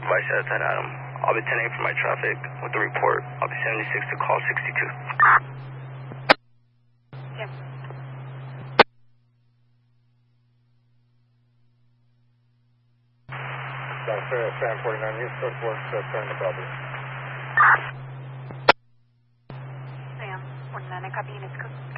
Vice at 10 Adam. I'll be 10-8 for my traffic with the report. I'll be 76 to call 62. Yep. Sam 49, use code 4, turn the property. Sam 49, I copy units code.